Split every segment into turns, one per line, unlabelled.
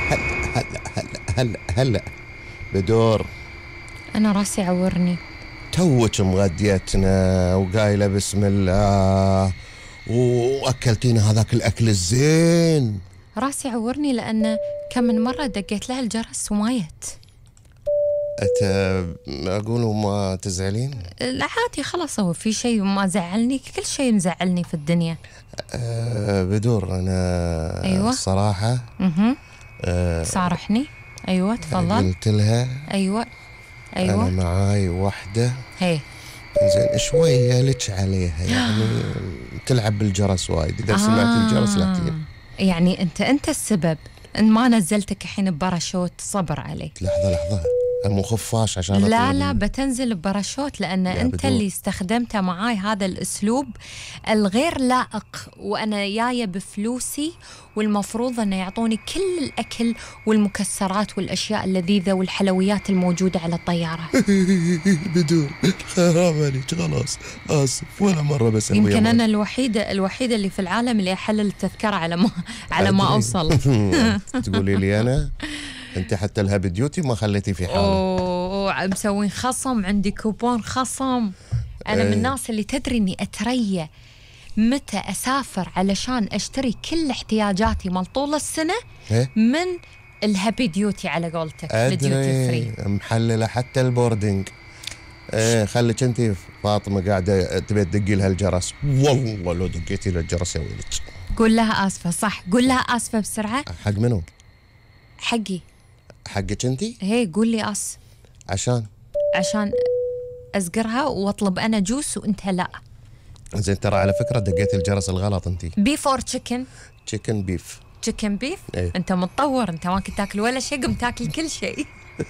هلا بدور.
أنا راسي عورني.
توك مغديتنا وقايلة بسم الله وأكلتينا هذاك الأكل الزين.
راسي عورني لأن كم من مرة دقيت لها الجرس وما جت.
أقول ما تزعلين؟
لا عادي خلاص، هو في شيء ما زعلني؟ كل شيء مزعلني في الدنيا.
بدور أنا
أيوة.
الصراحة
صارحني. أيوة تفضل.
قلت لها
أيوة
أنا معاي وحدة
هي
زين شوية لك عليها، يعني تلعب بالجرس وايد. إذا سمعت الجرس لا تجي.
يعني أنت السبب إن ما نزلتك الحين بباراشوت. صبر علي.
لحظة مو خفاش عشان
لا بتنزل بباراشوت لأن أنت
بدون.
اللي استخدمته معاي هذا الأسلوب الغير لائق، وأنا جاية بفلوسي والمفروض أن يعطوني كل الأكل والمكسرات والأشياء اللذيذة والحلويات الموجودة على الطيارة.
بدون حرام عليك، خلاص آسف ولا مرة بس.
يمكن أنا الوحيدة اللي في العالم اللي أحلل التذكرة على ما أوصل.
تقولي لي أنا أنت حتى الهابي ديوتي ما خليتي في حالة.
مسوين خصم، عندي كوبون خصم. أنا من الناس اللي تدري إني أتريا متى أسافر علشان أشتري كل احتياجاتي مال طول السنة من الهابي ديوتي على قولتك. الديوتي فري
محللة حتى البوردينج. خليك أنت فاطمة قاعدة تبي تدقي لها الجرس، والله لو دقيتي لها الجرس يا ويلك.
قول لها آسفة. صح، قول لها آسفة بسرعة.
حق منو؟
حقي.
حقك أنتي؟
هي قول لي عشان أزقرها وأطلب أنا جوس وأنت لا.
زين ترى على فكرة دقيت الجرس الغلط. أنتي
بيف أور تشيكن؟
تشيكن بيف.
تشيكن بيف؟
ايه؟
أنت متطور، أنت ما كنت تاكل ولا شيء، قم تاكل كل شيء.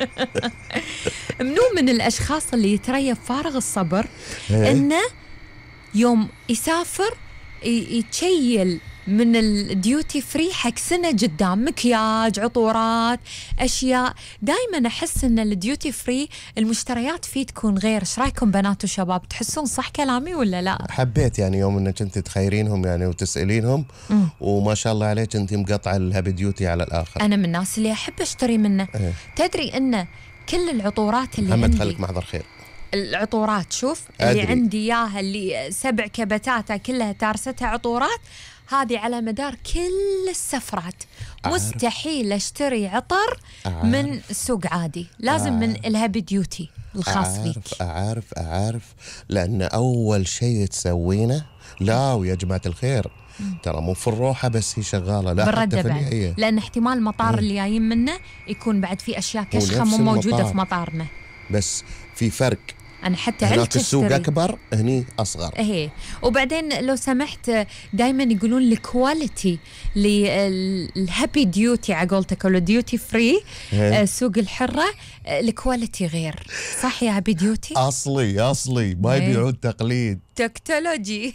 منو من الأشخاص اللي يتريا فارغ الصبر إنه يوم يسافر يتشيل من الديوتي فري حق سنة قدام، مكياج، عطورات، أشياء. دايما أحس إن الديوتي فري المشتريات فيه تكون غير. إيش رايكم بنات وشباب؟ تحسون صح كلامي ولا لا؟
حبيت يعني يوم إنك أنت تخيرينهم يعني وتسألينهم وما شاء الله عليك أنت مقطعة الهابي ديوتي على الآخر.
أنا من الناس اللي أحب أشتري منه. تدري إن كل العطورات اللي
محمد
عندي،
خليك محضر خير،
العطورات شوف اللي عندي إياها اللي 7 كبتاتها كلها تارستها عطورات، هذه على مدار كل السفرات. مستحيل اشتري عطر من السوق عادي، لازم من الهابي ديوتي الخاص فيك.
أعرف لأن أول شيء تسوينه لا ويا جماعة الخير ترى مو في الروحة بس هي شغالة، لا حتى في النهاية،
لأن احتمال المطار اللي جايين منه يكون بعد في أشياء كشخة مو موجودة في مطارنا.
بس في فرق.
أنا حتى
هناك السوق أكبر هني أصغر.
إيه. وبعدين لو سمحت دايما يقولون الكواليتي للهابي ديوتي على قولتك أو الديوتي فري سوق الحرة الكواليتي غير. صح يا هابي ديوتي؟
أصلي ما يبيعون تقليد.
تكنولوجي.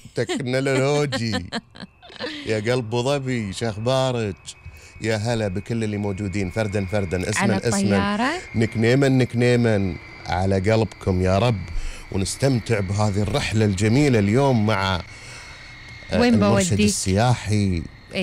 يا قلب أبو ظبي شخبارك؟ يا هلا بكل اللي موجودين فردا اسما نكنيما على قلبكم يا رب، ونستمتع بهذه الرحلة الجميلة اليوم مع المرشد السياحي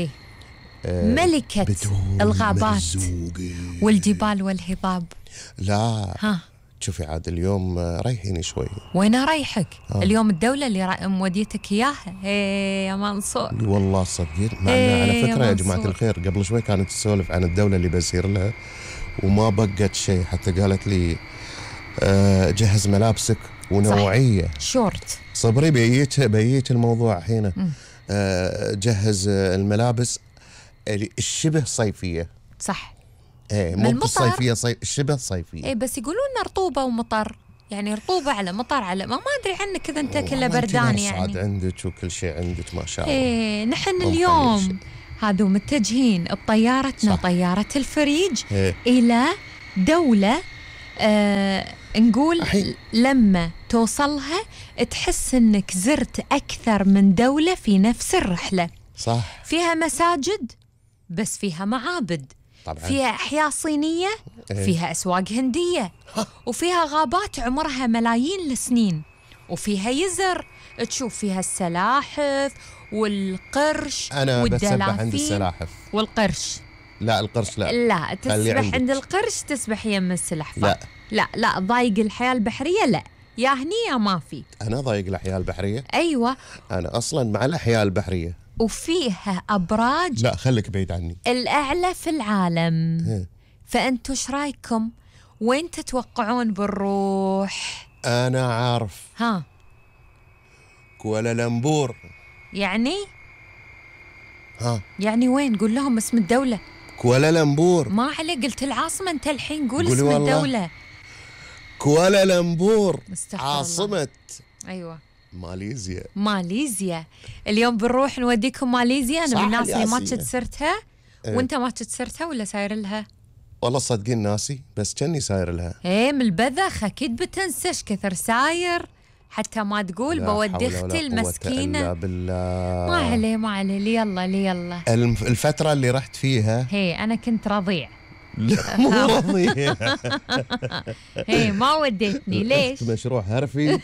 ملكة الغابات والجبال والهضاب.
لا شوفي عاد اليوم ريحيني شوي.
وين أريحك؟ اليوم الدولة اللي موديتك إياها يا منصور.
والله صدقين معنا على فكرة يا جماعة الخير قبل شوي كانت تسولف عن الدولة اللي بسير لها وما بقت شيء، حتى قالت لي جهز ملابسك ونوعية.
شورت.
صبري بييت الموضوع هنا. جهز الملابس الشبه صيفية.
صح.
مو بالصيفية الشبه صيفية.
بس يقولون رطوبة ومطر، يعني رطوبة على مطر على ما أدري عنك كذا أنت كله بردان يعني.
عندك وكل شيء عندك ما شاء الله.
نحن اليوم هذو متجهين بطيارتنا طيارة الفريج إلى دولة نقول لما توصلها تحس انك زرت اكثر من دولة في نفس الرحلة.
صح.
فيها مساجد بس فيها معابد طبعا. فيها احياء صينية فيها اسواق هندية وفيها غابات عمرها ملايين السنين وفيها يزر تشوف فيها السلاحف والقرش
أنا بسبح عند السلاحف
والقرش.
لا القرش لا.
لا تسبح عند القرش، تسبح يم السلحفاة. لا ضايق الحياة البحرية لا، يا هني يا ما في.
أنا ضايق الأحياء البحرية؟
أيوة.
أنا أصلا مع الأحياء البحرية.
وفيها أبراج
لا خليك بعيد عني.
الأعلى في العالم. فأنتوا ايش رايكم؟ وين تتوقعون بنروح؟
أنا عارف.
ها؟
كوالالمبور.
يعني؟
ها؟
يعني وين؟ قول لهم اسم الدولة.
كوالالمبور.
ما عليه، قلت العاصمة أنت الحين، قول اسم الدولة.
كوالالمبور عاصمة.
أيوة
ماليزيا.
اليوم بنروح نوديكم ماليزيا. أنا من الناس اللي ما شفت سيرتها. وأنت ما شفت سيرتها ولا ساير لها؟
والله صدقين ناسي، بس كني ساير لها.
من البذخ أكيد بتنسش كثر ساير، حتى ما تقول بودي اختي المسكينة.
لا بالله.
ما عليه ليلا.
الفترة اللي رحت فيها
أنا كنت رضيع.
لا مو رضيع.
ما وديتني ليش؟
مشروع هرفي.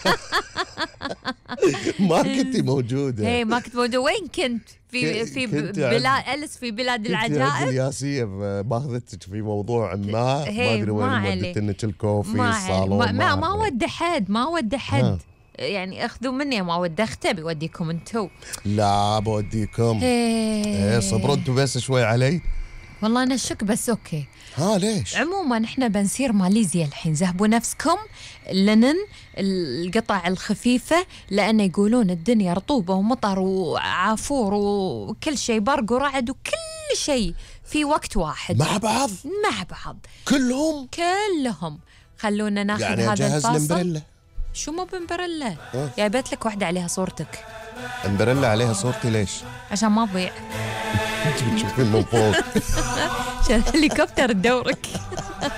ما كنتي موجودة.
ما كنت موجودة. وين كنت؟ في بلاد أليس في بلاد العجائب.
الياسية باخذتك في موضوع ما ادري وين ودتنك الكوفي الصالون.
ما ود حد. يعني اخذوا مني، ما ود اختي، بيوديكم انتو.
لا بوديكم. صبروا انتو بس شوي علي.
والله أنا شك بس أوكي.
ليش؟
عموما إحنا بنسير ماليزيا الحين. ذهبوا نفسكم لنن القطع الخفيفة، لأن يقولون الدنيا رطوبة ومطر وعافور وكل شيء، برق ورعد وكل شيء في وقت واحد
مع بعض كلهم.
خلونا ناخذ
يعني
هذا الفاصل.
الامبريلا.
شو مو بامبريلا؟ جايبت لك واحدة عليها صورتك.
امبريلا عليها صورتي ليش؟
عشان ما تضيع.
انت بتشوفين من فوق.
عشان الهليكوبتر تدورك.